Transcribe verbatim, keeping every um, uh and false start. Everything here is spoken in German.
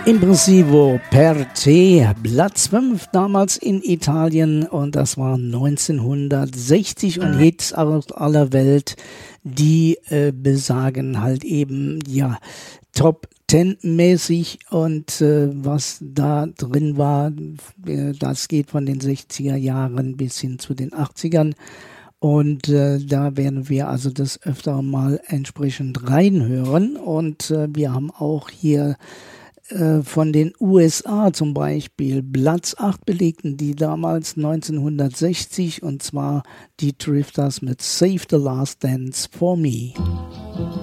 Impressivo per te, Platz fünf damals in Italien und das war neunzehnhundertsechzig und Hits aus aller Welt, die äh, besagen halt eben, ja, Top Ten mäßig und äh, was da drin war, äh, das geht von den sechziger Jahren bis hin zu den achtzigern. Und äh, da werden wir also das öfter mal entsprechend reinhören und äh, wir haben auch hier von den U S A zum Beispiel Platz acht belegten die damals neunzehnhundertsechzig und zwar die Drifters mit Save the Last Dance for Me.